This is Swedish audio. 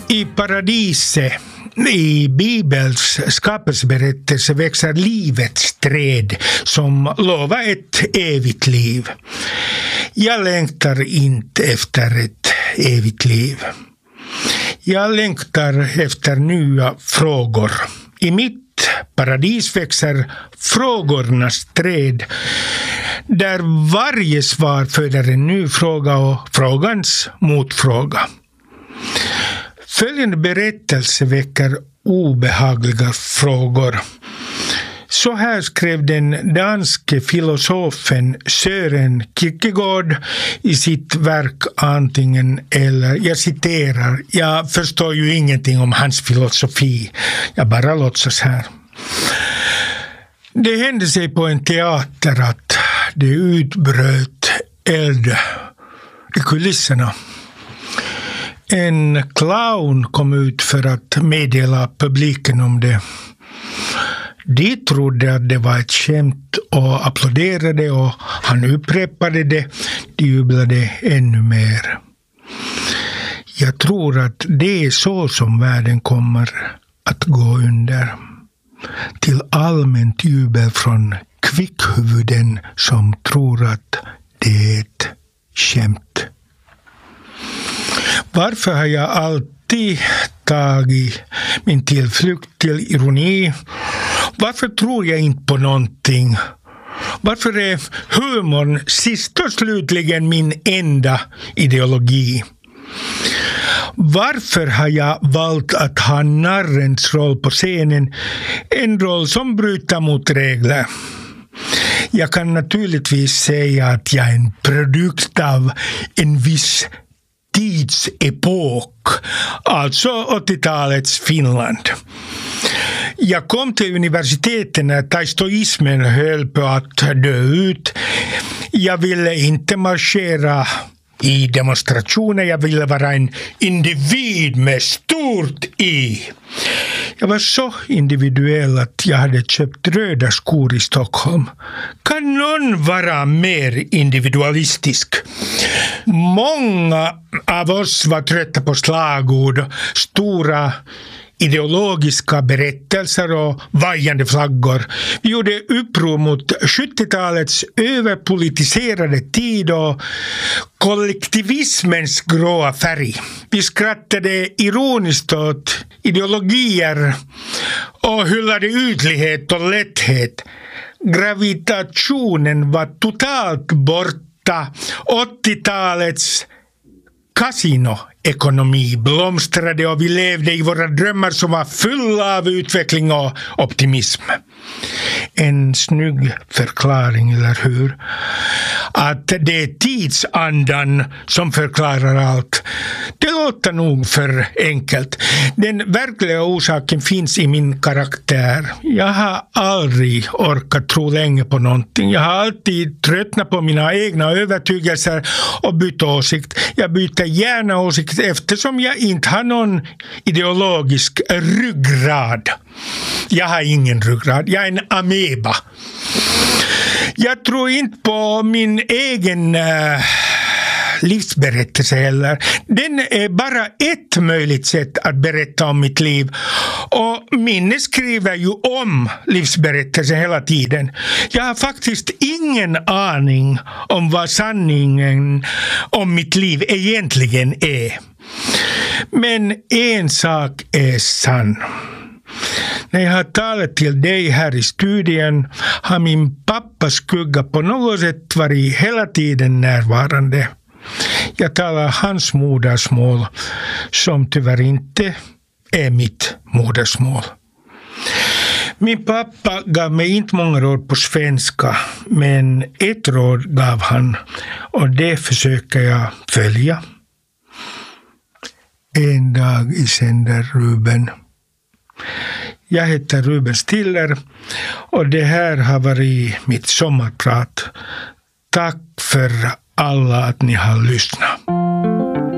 I paradiset, i Bibels skapelseberättelse, växer livets träd som lovar ett evigt liv. Jag längtar inte efter ett evigt liv. Jag längtar efter nya frågor. I mitt paradis växer frågornas träd, där varje svar föder en ny fråga och frågans motfråga. Följande berättelse väcker obehagliga frågor. Så här skrev den danske filosofen Søren Kierkegaard i sitt verk Antingen eller. Jag citerar, jag förstår ju ingenting om hans filosofi, jag bara låtsas här. Det hände sig på en teater att det utbröt eld i kulisserna. En clown kom ut för att meddela publiken om det. De trodde att det var ett skämt och applåderade, och han upprepade det. De jublade ännu mer. Jag tror att det är så som världen kommer att gå under. Till allmänt jubel från kvickhuvuden som tror att det är ett skämt. Varför har jag alltid tagit min tillflykt till ironi? Varför tror jag inte på någonting? Varför är humorn sist och slutligen min enda ideologi? Varför har jag valt att ha narrens roll på scenen, en roll som bryter mot regler? Jag kan naturligtvis säga att jag är en produkt av en viss tidsepok, alltså 80-talets Finland. Jag kom till universiteten när taistoismen höll på att dö ut. Jag ville inte marschera i demonstrationer, jag ville vara en individ med stort I. Jag var så individuell att jag hade köpt röda skor i Stockholm. Kan någon vara mer individualistisk? Många av oss var trötta på slagord, stora ideologiska berättelser och vajande flaggor. Vi gjorde uppror mot 70-talets överpolitiserade tid och kollektivismens gråa färg. Vi skrattade ironiskt åt ideologier och hyllade ytlighet och lätthet. Gravitationen var totalt borta. 80-talets kasinoekonomi blomstrade och vi levde i våra drömmar som var fulla av utveckling och optimism. En snygg förklaring, eller hur? Att det är tidsandan som förklarar allt. Det låter nog för enkelt. Den verkliga orsaken finns i min karaktär. Jag har aldrig orkat tro länge på någonting. Jag har alltid tröttnat på mina egna övertygelser och bytt åsikt. Jag byter gärna åsikt eftersom jag inte har någon ideologisk ryggrad. Jag har ingen ryggrad. Jag är en ameba. Jag tror inte på min egen livsberättelse heller. Den är bara ett möjligt sätt att berätta om mitt liv. Och minne skriver ju om livsberättelsen hela tiden. Jag har faktiskt ingen aning om vad sanningen om mitt liv egentligen är. Men en sak är sann. När jag har talat till dig här i studien har min pappas skugga på något sätt varit hela tiden närvarande. Jag talar hans modersmål som tyvärr inte är mitt modersmål. Min pappa gav mig inte många råd på svenska, men ett råd gav han och det försöker jag följa. En dag i sänder Ruben. Jag heter Ruben Stiller och det här har varit mitt sommarprat. Tack för alla att ni har lyssnat.